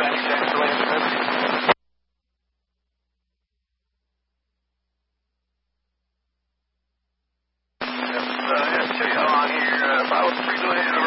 Dispatch, Jackson Julian. Yes, tell you how long here. 503 Julian.